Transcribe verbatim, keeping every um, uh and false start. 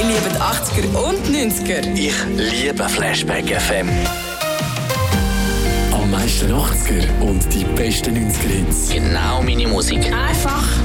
lieben die achtziger und neunziger. Ich liebe Flashback F M. Am meisten achtziger und die besten neunziger Hits. Genau meine Musik. Einfach